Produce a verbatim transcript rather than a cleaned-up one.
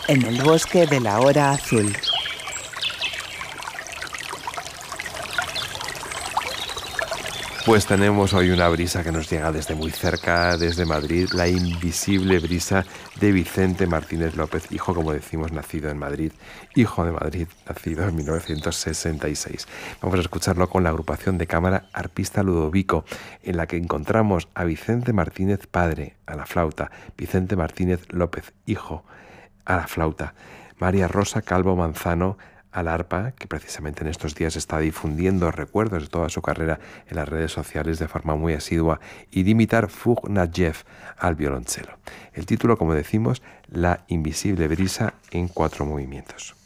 en el bosque de la hora azul. Pues tenemos hoy una brisa que nos llega desde muy cerca, desde Madrid, la invisible brisa de Vicente Martínez López, hijo, como decimos, nacido en Madrid, hijo de Madrid, nacido en mil novecientos sesenta y seis. Vamos a escucharlo con la agrupación de cámara Arpista Ludovico, en la que encontramos a Vicente Martínez padre, a la flauta, Vicente Martínez López, hijo, a la flauta, María Rosa Calvo Manzano, al arpa, que precisamente en estos días está difundiendo recuerdos de toda su carrera en las redes sociales de forma muy asidua, y Dimitar Fugnayev al violonchelo. El título, como decimos, La invisible brisa en cuatro movimientos.